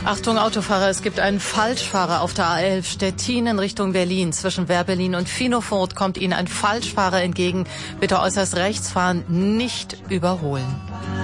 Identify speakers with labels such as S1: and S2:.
S1: Achtung Autofahrer, es gibt einen Falschfahrer auf der A11 Stettin in Richtung Berlin. Zwischen Wehrberlin und Finofurt kommt Ihnen ein Falschfahrer entgegen. Bitte äußerst rechts fahren, nicht überholen.